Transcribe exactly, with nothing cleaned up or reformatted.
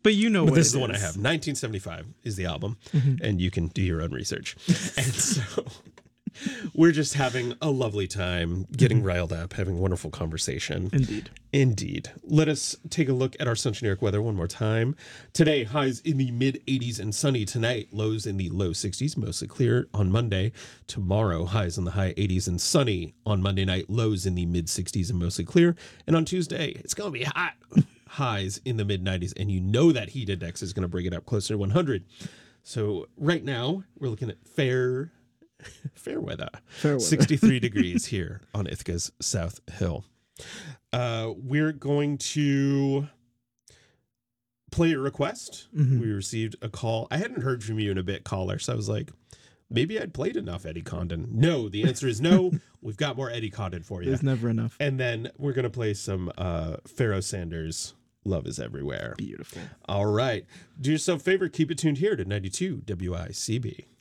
But you know but what this it is the one I is. have. nineteen seventy-five is the album, Mm-hmm. and you can do your own research. And so we're just having a lovely time, getting Mm-hmm. riled up, having wonderful conversation. Indeed. Indeed. Let us take a look at our Central New York weather one more time. Today, highs in the mid eighties and sunny. Tonight, lows in the low sixties, mostly clear on Monday. Tomorrow, highs in the high eighties and sunny. On Monday night, lows in the mid sixties and mostly clear. And on Tuesday, it's going to be hot. Highs in the mid nineties. And you know that heat index is going to bring it up closer to one hundred. So right now, we're looking at fair, fair weather. Fair weather. sixty-three degrees here on Ithaca's South Hill. Uh, we're going to play a request. Mhm. We received a call. I hadn't heard from you in a bit, caller, so I was like, maybe I'd played enough Eddie Condon. No, the answer is no. We've got more Eddie Condon for you. There's never enough. And then we're going to play some uh, Pharoah Sanders, Love is Everywhere. Beautiful. All right. Do yourself a favor. Keep it tuned here to ninety-two W I C B.